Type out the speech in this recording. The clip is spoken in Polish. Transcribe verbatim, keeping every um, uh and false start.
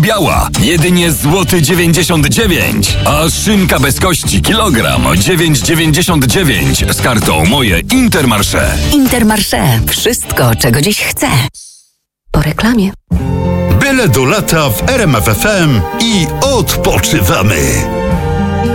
Biała, jedynie złoty dziewięćdziesiąt dziewięć, a szynka bez kości kilogram dziewięć dziewięćdziesiąt dziewięć z kartą Moje Intermarché. Intermarché. Wszystko, czego dziś chcę. Po reklamie. Byle do lata w R M F F M i odpoczywamy.